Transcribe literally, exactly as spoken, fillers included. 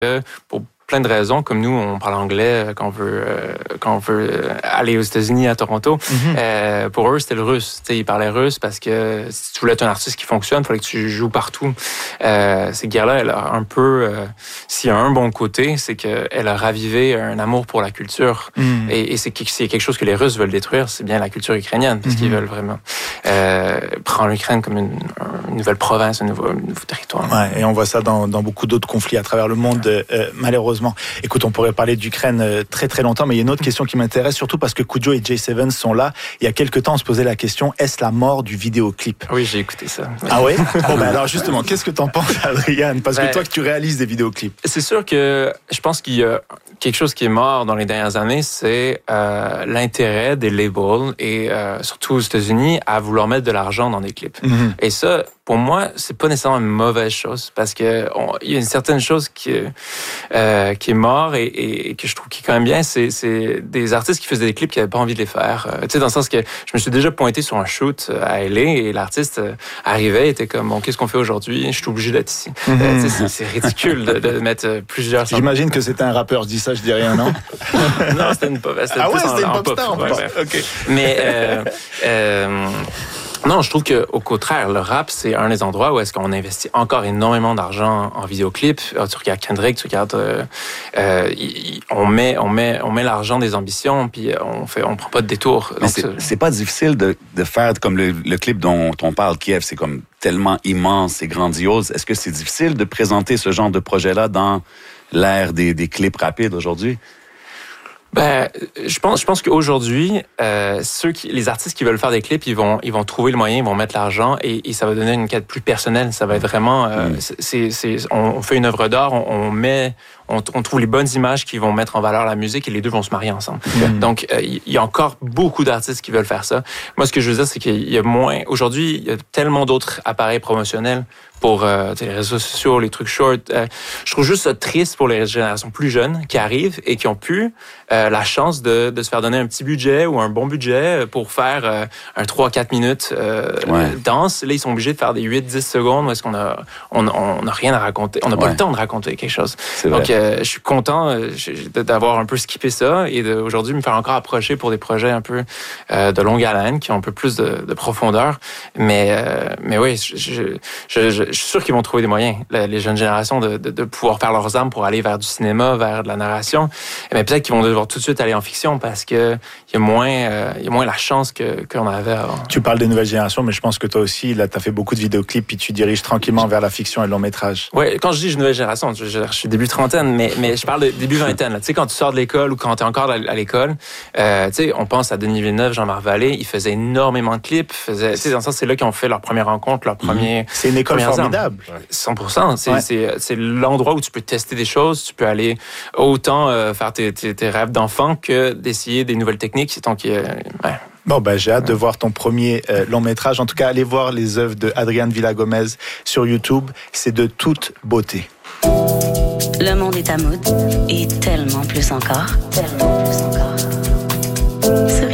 pour plein de raisons, comme nous, on parle anglais quand on veut, euh, quand on veut aller aux États-Unis, à Toronto. Mm-hmm. Euh, pour eux, c'était le russe. T'sais, ils parlaient russe parce que si tu voulais être un artiste qui fonctionne, il fallait que tu joues partout. Euh, cette guerre-là, elle a un peu... Euh, s'il y a un bon côté, c'est qu'elle a ravivé un amour pour la culture. Mm. Et, et c'est, c'est quelque chose que les Russes veulent détruire, c'est bien la culture ukrainienne, parce mm-hmm. qu'ils veulent vraiment euh, prendre l'Ukraine comme une, une nouvelle province, un nouveau, un nouveau territoire. Ouais, et on voit ça dans, dans beaucoup d'autres conflits à travers le monde, euh, malheureusement. Écoute, on pourrait parler d'Ukraine très très longtemps, mais il y a une autre question qui m'intéresse, surtout parce que Kudjo et J sept sont là. Il y a quelques temps, on se posait la question, est-ce la mort du vidéoclip ? Oui, j'ai écouté ça. Ah oui ? Bon, ben alors justement, qu'est-ce que t'en penses, Adrian ? Parce que ben, toi, que tu réalises des vidéoclips. C'est sûr que je pense qu'il y a quelque chose qui est mort dans les dernières années, c'est euh, l'intérêt des labels et euh, surtout aux États-Unis à vouloir mettre de l'argent dans des clips. Mm-hmm. Et ça, pour moi, c'est pas nécessairement une mauvaise chose parce que on, il y a une certaine chose qui, euh, qui est mort et, et que je trouve qui est quand même bien, c'est, c'est des artistes qui faisaient des clips qui n'avaient pas envie de les faire. Euh, tu sais, dans le sens que je me suis déjà pointé sur un shoot à L A et l'artiste euh, arrivait et était comme, bon, qu'est-ce qu'on fait aujourd'hui? Je suis obligé d'être ici. Mm-hmm. Euh, tu sais, c'est, c'est ridicule de, de mettre plusieurs... J'imagine que c'était un rappeur, je dis ça, je dis rien, non? Non, c'était une pop. C'était ah ouais, c'était en, une pop star en, en plus. Ouais, ouais. Okay. Mais... Euh, euh, Non, je trouve qu'au contraire, le rap, c'est un des endroits où est-ce qu'on investit encore énormément d'argent en vidéoclip. Tu regardes Kendrick, tu regardes, euh, euh, on met, on met, on met l'argent des ambitions, puis on fait, on prend pas de détour. Mais c'est, c'est pas difficile de, de faire comme le, le clip dont on parle, Kiev, c'est comme tellement immense et grandiose. Est-ce que c'est difficile de présenter ce genre de projet-là dans l'ère des, des clips rapides aujourd'hui? Ben, je pense, je pense qu'aujourd'hui, euh, ceux qui, les artistes qui veulent faire des clips, ils vont, ils vont trouver le moyen, ils vont mettre l'argent et, et ça va donner une quête plus personnelle. Ça va être vraiment, euh, mm. c'est, c'est, on fait une œuvre d'art, on, on met, on, on trouve les bonnes images qui vont mettre en valeur la musique et les deux vont se marier ensemble. Mm. Donc, euh, il y a encore beaucoup d'artistes qui veulent faire ça. Moi, ce que je veux dire, c'est qu'il y a moins, aujourd'hui, il y a tellement d'autres appareils promotionnels pour euh, les réseaux sociaux, les trucs short. Euh, je trouve juste ça triste pour les générations plus jeunes qui arrivent et qui ont pu euh, la chance de, de se faire donner un petit budget ou un bon budget pour faire euh, un trois à quatre minutes euh, ouais. danse. Là, ils sont obligés de faire des huit à dix secondes où est-ce qu'on a, on, on a rien à raconter. On n'a pas ouais. le temps de raconter quelque chose. C'est Donc, euh, je suis content euh, d'avoir un peu skippé ça et d'aujourd'hui me faire encore approcher pour des projets un peu euh, de longue haleine qui ont un peu plus de, de profondeur. Mais, euh, mais oui, je, je, je, je je suis sûr qu'ils vont trouver des moyens, les jeunes générations, de, de, de pouvoir faire leurs armes pour aller vers du cinéma, vers de la narration. Mais peut-être qu'ils vont devoir tout de suite aller en fiction parce que il y a moins, euh, il y a moins la chance que qu'on avait avant. Tu parles des nouvelles générations, mais je pense que toi aussi, là, tu as fait beaucoup de vidéoclips puis tu diriges tranquillement vers la fiction et le long métrage. Oui, quand je dis nouvelle génération, je, je, je suis début trentaine, mais, mais je parle de début vingtaine. Tu sais, quand tu sors de l'école ou quand tu es encore à l'école, euh, tu sais, on pense à Denis Villeneuve, Jean-Marc Vallée, ils faisaient énormément de clips. Faisaient, tu sais, dans le sens, c'est là qu'ils ont fait leur première rencontre, leur premier. C'est une école formidable. cent pour cent. C'est, ouais. c'est, c'est l'endroit où tu peux tester des choses. Tu peux aller autant euh, faire tes, tes, tes rêves d'enfant que d'essayer des nouvelles techniques. Donc, euh, ouais. Bon, ben, j'ai hâte ouais. de voir ton premier euh, long métrage. En tout cas, allez voir les œuvres de Adrian Villa-Gomez sur YouTube. C'est de toute beauté. Le monde est à mode et tellement plus encore. Tellement plus encore. Ce